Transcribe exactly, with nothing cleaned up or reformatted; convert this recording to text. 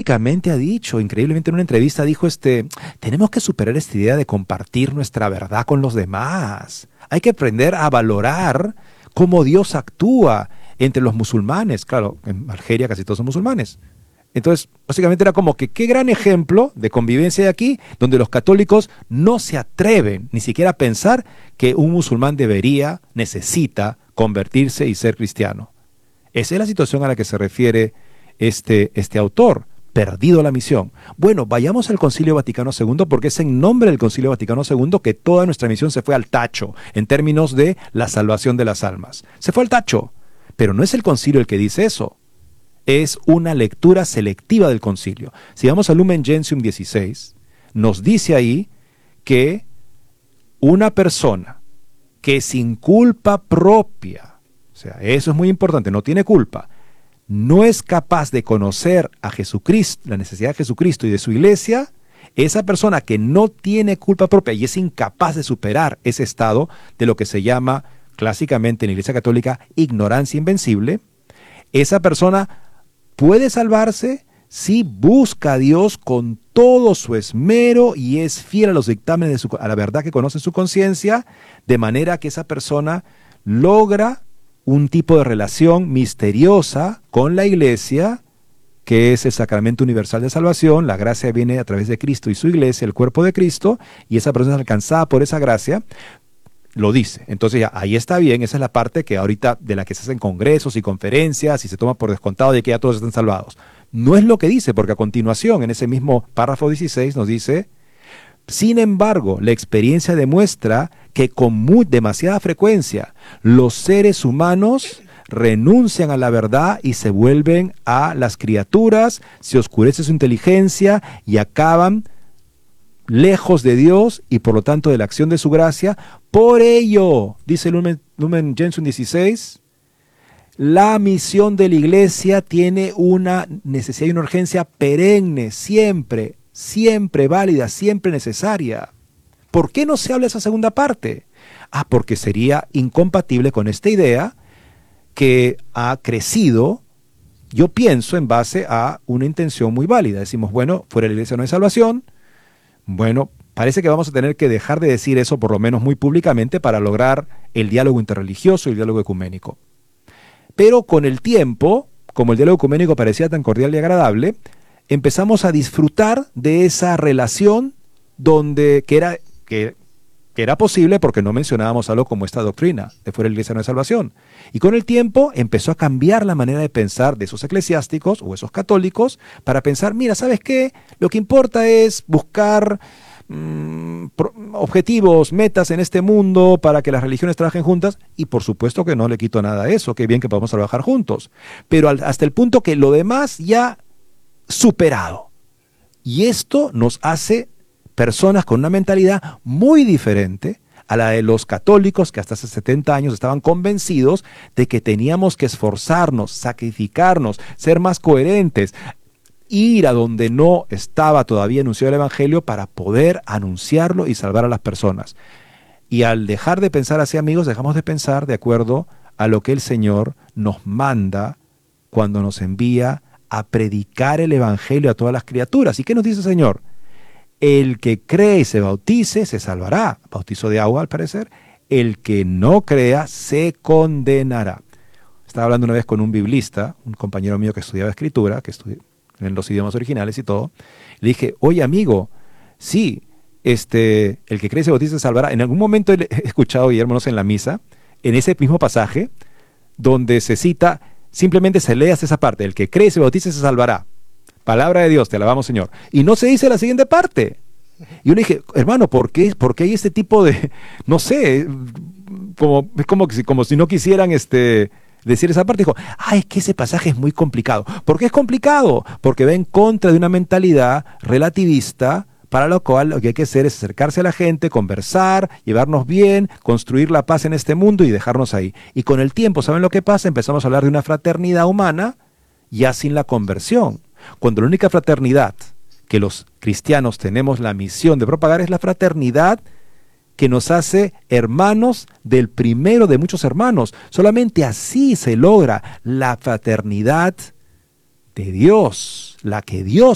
públicamente ha dicho, increíblemente en una entrevista dijo, este, tenemos que superar esta idea de compartir nuestra verdad con los demás. Hay que aprender a valorar cómo Dios actúa entre los musulmanes. Claro, en Algeria casi todos son musulmanes. Entonces, básicamente era como que qué gran ejemplo de convivencia hay aquí, donde los católicos no se atreven ni siquiera a pensar que un musulmán debería, necesita convertirse y ser cristiano. Esa es la situación a la que se refiere este, este autor, perdido la misión. Bueno, vayamos al Concilio Vaticano segundo, porque es en nombre del Concilio Vaticano segundo que toda nuestra misión se fue al tacho, en términos de la salvación de las almas. Se fue al tacho, pero no es el concilio el que dice eso. Es una lectura selectiva del concilio. Si vamos al Lumen Gentium dieciséis, nos dice ahí que una persona que sin culpa propia, o sea, eso es muy importante, no tiene culpa, no es capaz de conocer a Jesucristo, la necesidad de Jesucristo y de su iglesia, esa persona que no tiene culpa propia y es incapaz de superar ese estado de lo que se llama clásicamente en la Iglesia Católica ignorancia invencible, esa persona puede salvarse si busca a Dios con todo su esmero y es fiel a los dictámenes, de su, a la verdad que conoce en su conciencia, de manera que esa persona logra un tipo de relación misteriosa con la iglesia, que es el sacramento universal de salvación. La gracia viene a través de Cristo y su iglesia, el cuerpo de Cristo, y esa persona es alcanzada por esa gracia. Lo dice. Entonces ya ahí está bien, esa es la parte que ahorita de la que se hacen congresos y conferencias y se toma por descontado de que ya todos están salvados. No es lo que dice, porque a continuación en ese mismo párrafo dieciséis nos dice: sin embargo, la experiencia demuestra que con muy, demasiada frecuencia los seres humanos renuncian a la verdad y se vuelven a las criaturas, se oscurece su inteligencia y acaban lejos de Dios y por lo tanto de la acción de su gracia. Por ello, dice Lumen, Lumen Gentium dieciséis, la misión de la iglesia tiene una necesidad y una urgencia perenne, siempre, siempre válida, siempre necesaria. ¿Por qué no se habla de esa segunda parte? Ah, porque sería incompatible con esta idea que ha crecido, yo pienso, en base a una intención muy válida. Decimos, bueno, fuera de la iglesia no hay salvación. Bueno, parece que vamos a tener que dejar de decir eso, por lo menos muy públicamente, para lograr el diálogo interreligioso y el diálogo ecuménico. Pero con el tiempo, como el diálogo ecuménico parecía tan cordial y agradable, empezamos a disfrutar de esa relación donde, que, era, que, que era posible porque no mencionábamos algo como esta doctrina de fuera de la iglesia no hay salvación. Y con el tiempo empezó a cambiar la manera de pensar de esos eclesiásticos o esos católicos para pensar, mira, ¿sabes qué? Lo que importa es buscar mmm, pro, objetivos, metas en este mundo para que las religiones trabajen juntas, y por supuesto que no le quito nada a eso, qué bien que podamos trabajar juntos, pero al, hasta el punto que lo demás ya superado. Y esto nos hace personas con una mentalidad muy diferente a la de los católicos que hasta hace setenta años estaban convencidos de que teníamos que esforzarnos, sacrificarnos, ser más coherentes, ir a donde no estaba todavía anunciado el Evangelio para poder anunciarlo y salvar a las personas. Y al dejar de pensar así, amigos, dejamos de pensar de acuerdo a lo que el Señor nos manda cuando nos envía a predicar el Evangelio a todas las criaturas. ¿Y qué nos dice el Señor? El que cree y se bautice se salvará. Bautizo de agua, al parecer. El que no crea se condenará. Estaba hablando una vez con un biblista, un compañero mío que estudiaba escritura, que estudió en los idiomas originales y todo. Le dije, oye amigo, sí, este, el que cree y se bautice se salvará. En algún momento he escuchado, Guillermo, no sé, en la misa, en ese mismo pasaje, donde se cita, simplemente se lee hasta esa parte, el que cree y se bautice se salvará. Palabra de Dios, te alabamos, Señor. Y no se dice la siguiente parte. Y yo le dije, hermano, ¿por qué, ¿por qué hay este tipo de, no sé, como, es como, como si no quisieran este, decir esa parte? Dijo, ah, es que ese pasaje es muy complicado. ¿Por qué es complicado? Porque va en contra de una mentalidad relativista, para lo cual lo que hay que hacer es acercarse a la gente, conversar, llevarnos bien, construir la paz en este mundo y dejarnos ahí. Y con el tiempo, ¿saben lo que pasa? Empezamos a hablar de una fraternidad humana ya sin la conversión. Cuando la única fraternidad que los cristianos tenemos la misión de propagar es la fraternidad que nos hace hermanos del primero de muchos hermanos. Solamente así se logra la fraternidad de Dios, la que Dios